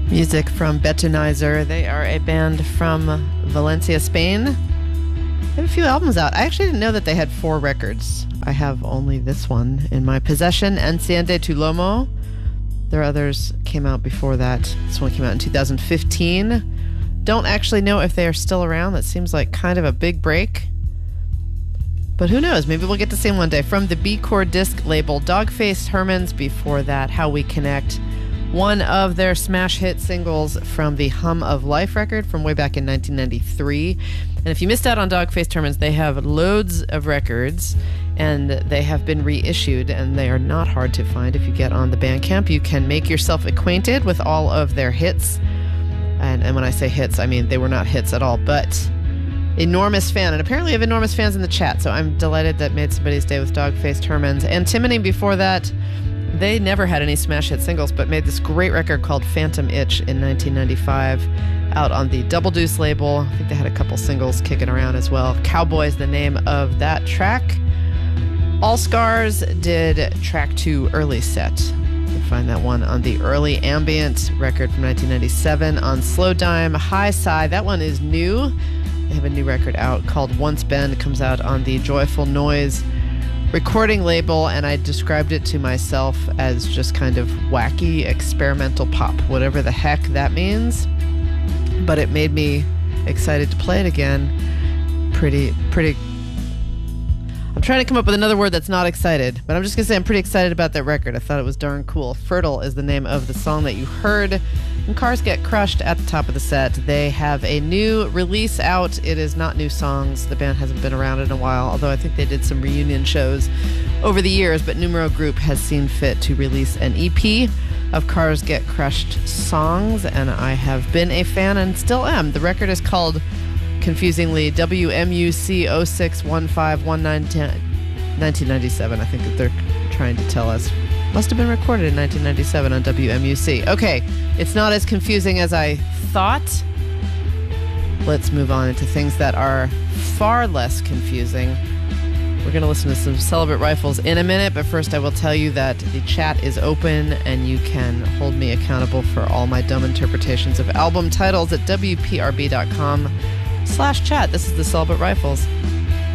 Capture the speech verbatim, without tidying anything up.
Music from Betonizer. They are a band from Valencia, Spain. They have a few albums out. I actually didn't know that they had four records. I have only this one in my possession, Enciende tu Lomo. Their others came out before that. This one came out in two thousand fifteen. Don't actually know if they are still around. That seems like kind of a big break. But who knows? Maybe we'll get to see them one day. From the B-Core disc label, Dog-Faced Hermans. Before that, How We Connect. One of their smash hit singles from the Hum of Life record from way back in nineteen ninety-three. And if you missed out on Dog-Faced Hermans, they have loads of records, and they have been reissued, and they are not hard to find. If you get on the Bandcamp, you can make yourself acquainted with all of their hits. And, and when I say hits, I mean they were not hits at all, but enormous fan. And apparently I have enormous fans in the chat, so I'm delighted that made somebody's day with Dog-Faced Hermans. And Timony before that, they never had any smash hit singles, but made this great record called Phantom Itch in nineteen ninety-five, out on the Double Deuce label. I think they had a couple singles kicking around as well. Cowboy's the name of that track. All Scars did track two, Early Set. You can find that one on the Early Ambient record from nineteen ninety-seven on Slow Dime. High Sigh, that one is new. They have a new record out called Once Bend. Comes out on the Joyful Noise recording label, and I described it to myself as just kind of wacky experimental pop, whatever the heck that means. But it made me excited to play it again. Pretty, pretty... I'm trying to come up with another word that's not excited, but I'm just going to say I'm pretty excited about that record. I thought it was darn cool. Fertile is the name of the song that you heard. And Cars Get Crushed at the top of the set. They have a new release out. It is not new songs. The band hasn't been around in a while, although I think they did some reunion shows over the years. But Numero Group has seen fit to release an E P of Cars Get Crushed songs, and I have been a fan and still am. The record is called, confusingly, W M U C zero six one five one nine nineteen ninety-seven. I think that they're trying to tell us. Must have been recorded in nineteen ninety-seven on W M U C. Okay, it's not as confusing as I thought. Let's move on into things that are far less confusing. We're going to listen to some Celibate Rifles in a minute, but first I will tell you that the chat is open and you can hold me accountable for all my dumb interpretations of album titles at W P R B dot com slash chat. This is the Celibate Rifles.